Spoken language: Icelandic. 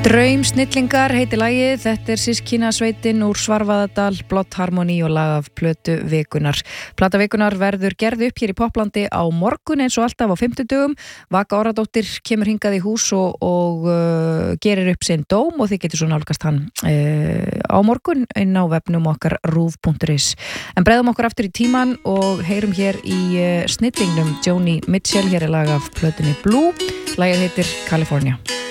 Draumsnillingar heiti lagið, þetta systkinasveitin úr Svarfaðardal, Blott Harmony og lag af plötu vikunar. Plata vikunar verður gerð upp hér í Poplandi á morgun eins og alltaf á 50 Vaka Orradóttir kemur hingað í hús og gerir upp sinn dóm og þið getur svo nálgast hann á morgun inn á vefnum okkar ruv.is. En breiðum okkur aftur í tíman og heyrum hér í snillingnum Joni Mitchell, hér er lag af plötunni Blue, lagið heitir California.